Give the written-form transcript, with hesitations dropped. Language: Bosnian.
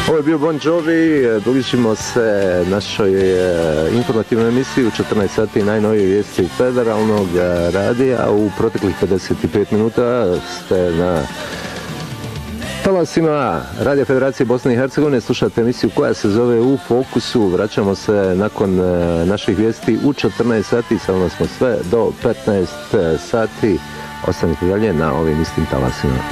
Ovo je bio Bon Jovi, bližimo se našoj informativnoj emisiji u 14 sati najnovije vijesti federalnog radija. U proteklih 55 minuta ste na talasima Radio Federacije Bosne i Hercegovine, slušate emisiju koja se zove U fokusu. Vraćamo se nakon naših vijesti u 14 sati, sa mnom smo sve do 15 sati. Ostanite dalje na ovim istim talasima.